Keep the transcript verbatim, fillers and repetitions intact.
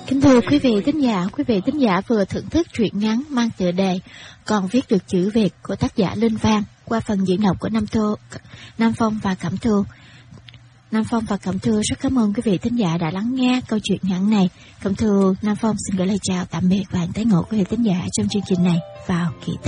Kính thưa quý vị thính giả, quý vị thính giả vừa thưởng thức truyện ngắn mang tựa đề Còn viết được chữ Việt của tác giả Linh Vang qua phần diễn đọc của Nam Thô, Nam Phong và Cẩm Thư. Nam Phong và Cẩm Thư rất cảm ơn quý vị thính giả đã lắng nghe câu chuyện ngắn này. Cẩm Thư, Nam Phong xin gửi lời chào tạm biệt và hẹn tái ngộ quý vị thính giả trong chương trình này vào kỳ tới.